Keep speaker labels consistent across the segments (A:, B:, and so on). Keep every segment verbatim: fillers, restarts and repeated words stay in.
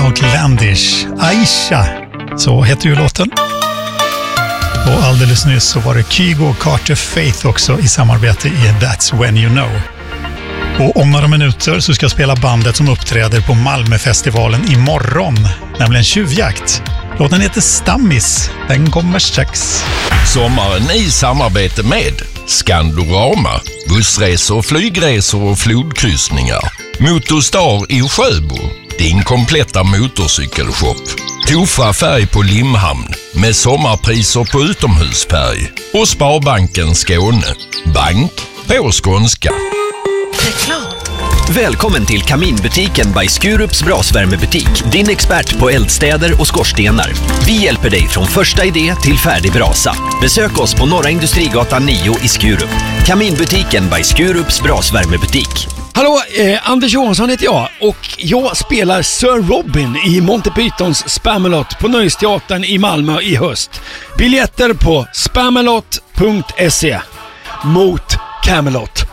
A: Outlandish. Aisha, så heter ju låten. Och alldeles nyss så var det Kygo och Carter Faith också i samarbete i That's When You Know. Och om några minuter så ska jag spela bandet som uppträder på Malmöfestivalen imorgon, nämligen Tjuvjakt. Låten heter Stammis. Den kommer strax.
B: Sommaren i samarbete med Skandorama, bussresor, flygresor och flodkryssningar. Motorstar i Sjöbo, din kompletta motorcykelshop. Tofa färg på Limhamn med sommarpriser på utomhusfärg. Och Sparbanken Skåne, bank på skånska.
C: Välkommen till Kaminbutiken by Skurups brasvärmebutik. Din expert på eldstäder och skorstenar. Vi hjälper dig från första idé till färdig brasa. Besök oss på Norra Industrigatan nio i Skurup. Kaminbutiken by Skurups brasvärmebutik.
D: Hallå, eh, Anders Johansson heter jag och jag spelar Sir Robin i Monty Pythons Spamalot på Nöjesteatern i Malmö i höst. Biljetter på spamalot punkt se. Mot Camelot.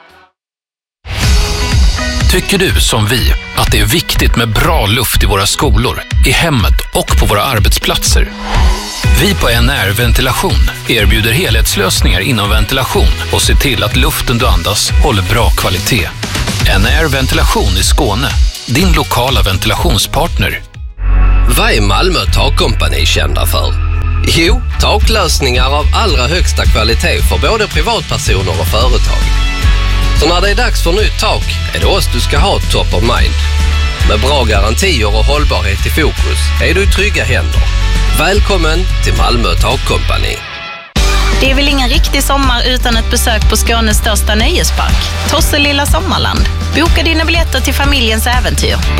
E: Tycker du som vi att det är viktigt med bra luft i våra skolor, i hemmet och på våra arbetsplatser? Vi på N R Ventilation erbjuder helhetslösningar inom ventilation och ser till att luften du andas håller bra kvalitet. N R Ventilation i Skåne, din lokala ventilationspartner.
F: Vad är Malmö Takkompani kända för? Jo, taklösningar av allra högsta kvalitet för både privatpersoner och företag. Så när det är dags för nytt tak är det oss du ska ha top of mind. Med bra garantier och hållbarhet i fokus är du i trygga händer. Välkommen till Malmö Takkompani.
G: Det är väl ingen riktig sommar utan ett besök på Skånes största nöjespark, Tosselilla Sommarland. Boka dina biljetter till familjens äventyr